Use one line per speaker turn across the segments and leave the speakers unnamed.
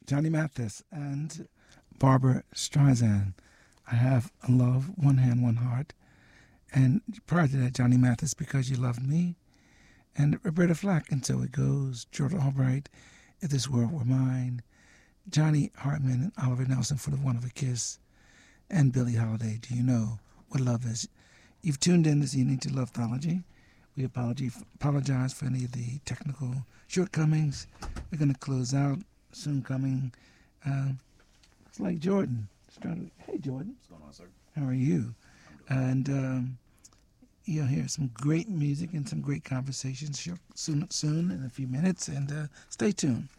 Johnny Mathis and Barbara Streisand. I have a love, one hand, one heart. And prior to that, Johnny Mathis, Because You Loved Me. And Roberta Flack, And So It Goes. George Albright, If This World Were Mine. Johnny Hartman and Oliver Nelson, For the Want of a Kiss. And Billie Holiday, Do You Know What Love Is? You've tuned in this evening to Lovethology. We apologize for any of the technical shortcomings. We're going to close out. Soon coming. It's like Jordan. Hey, Jordan.
What's going on, sir?
How are you? And you'll hear some great music and some great conversations soon in a few minutes. And stay tuned.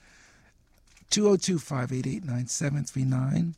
202-588-9739.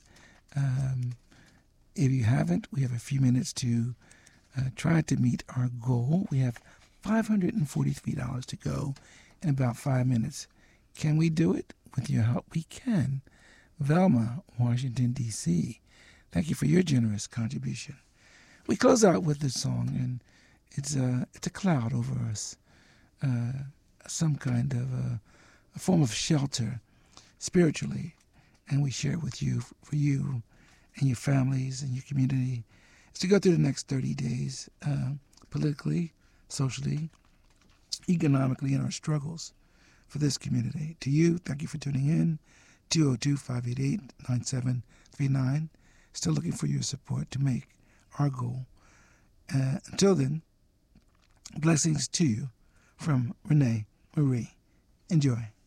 If you haven't, we have a few minutes to try to meet our goal. We have $543 to go in about 5 minutes. Can we do it? With your help, we can. Velma, Washington, D.C. Thank you for your generous contribution. We close out with this song, and it's a cloud over us, some kind of a form of shelter spiritually, and we share it with you, for you and your families and your community. It's to go through the next 30 days, politically, socially, economically, in our struggles for this community. To you, thank you for tuning in. 202-588-9739. Still looking for your support to make our goal. Until then, blessings to you from Renee Marie. Enjoy.